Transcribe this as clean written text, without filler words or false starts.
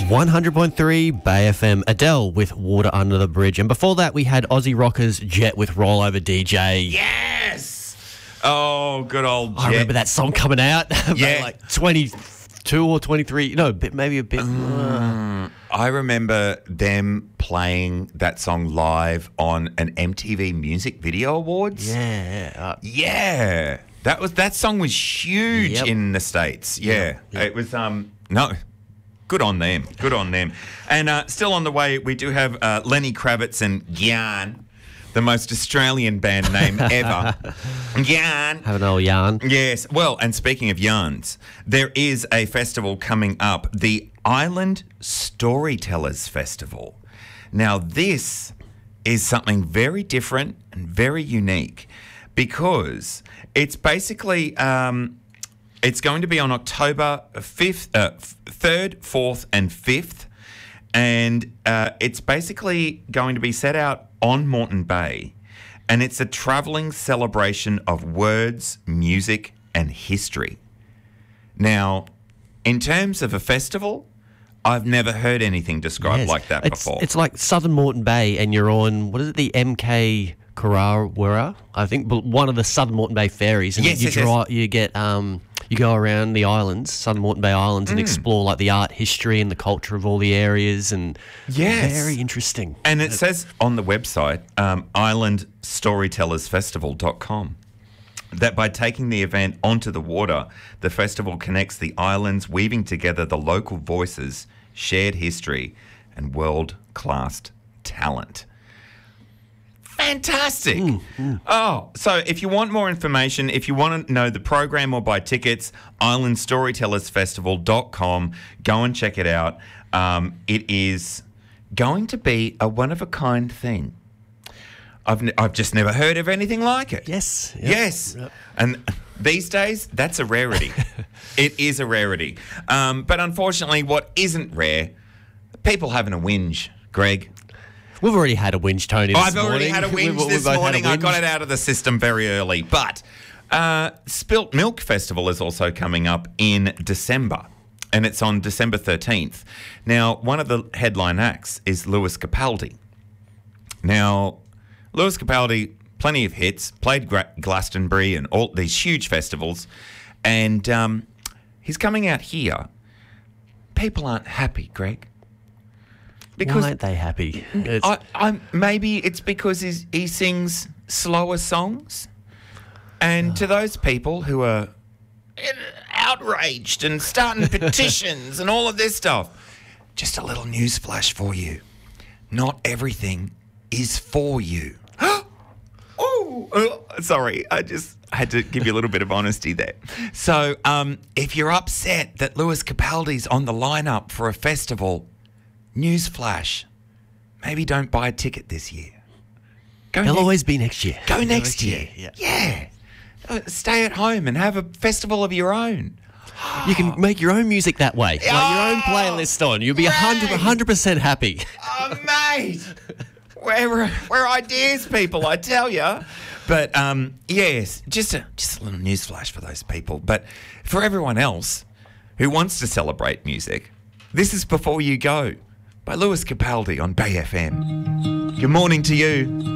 100.3 Bay FM, Adele with Water Under the Bridge. And before that, we had Aussie Rockers Jet with Rollover DJ. Yes! Oh, good old Jet. I remember that song coming out. Yeah. Like 22 or 23. No, maybe a bit. I remember them playing that song live on an MTV Music Video Awards. Yeah. Yeah. That song was huge in the States. Yeah. Yep. It was, no. Good on them. Good on them. And still on the way, we do have Lenny Kravitz and Yarn, the most Australian band name ever. Yarn. Have an old yarn. Yes. Well, and speaking of yarns, there is a festival coming up, the Island Storytellers Festival. Now, this is something very different and very unique because it's basically... it's going to be on October 5th, 3rd, 4th and 5th. And it's basically going to be set out on Moreton Bay. And it's a travelling celebration of words, music and history. Now, in terms of a festival, I've never heard anything described like that before. It's like Southern Moreton Bay and you're on, what is it, the MK Karawara? I think one of the Southern Moreton Bay ferries. And you get... you go around the islands, Southern Moreton Bay Islands, and explore like the art history and the culture of all the areas, and very interesting. And it says on the website, islandstorytellersfestival.com, that by taking the event onto the water, the festival connects the islands, weaving together the local voices, shared history, and world-class talent. Fantastic. Oh, so if you want more information, if you want to know the program or buy tickets, islandstorytellersfestival.com. Go and check it out. It is going to be a one-of-a-kind thing. I've just never heard of anything like it. Yes. Yep. Yes. Yep. And these days, that's a rarity. It is a rarity. But unfortunately, what isn't rare, people having a whinge, Greg. We've already had a whinge, Tony, this morning. I've already had a whinge this morning. I got it out of the system very early. But Spilt Milk Festival is also coming up in December, and it's on December 13th. Now, one of the headline acts is Lewis Capaldi. Now, Lewis Capaldi, plenty of hits, played Glastonbury and all these huge festivals, and he's coming out here. People aren't happy, Greg. Because why aren't they happy? Maybe it's because he sings slower songs. And to those people who are outraged and starting petitions and all of this stuff, just a little news flash for you. Not everything is for you. Sorry, I just had to give you a little bit of honesty there. So if you're upset that Lewis Capaldi's on the lineup for a festival, newsflash, maybe don't buy a ticket this year. They'll always be next year. Go next year. Yeah. Stay at home and have a festival of your own. You can make your own music that way. Like your own playlist on. You'll be 100% happy. Oh, mate. We're ideas people, I tell you. But, yes, just a little newsflash for those people. But for everyone else who wants to celebrate music, this is Before You Go by Lewis Capaldi on Bay FM. Good morning to you.